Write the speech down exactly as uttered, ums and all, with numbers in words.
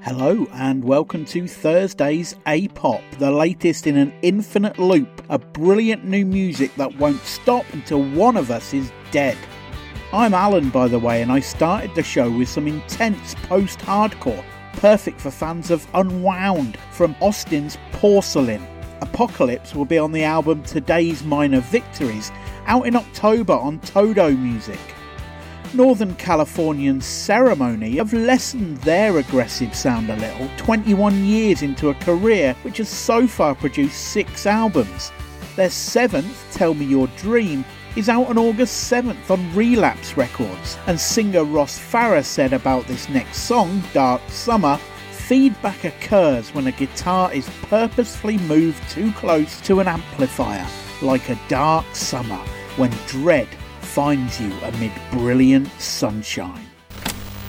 Hello and welcome to Thursday's A-Pop, the latest in an infinite loop of brilliant new music that won't stop until one of us is dead. I'm Alan, by the way, and I started the show with some intense post-hardcore, perfect for fans of Unwound from Austin's Porcelain. Apocalypse will be on the album Today's Minor Victories, out in October on Todo Music. Northern Californian Ceremony have lessened their aggressive sound a little, twenty-one years into a career which has so far produced six albums. Their seventh, Tell Me Your Dream, is out on August seventh on Relapse Records, and singer Ross Farah said about this next song, Dark Summer, feedback occurs when a guitar is purposefully moved too close to an amplifier, like a dark summer when dread finds you amid brilliant sunshine.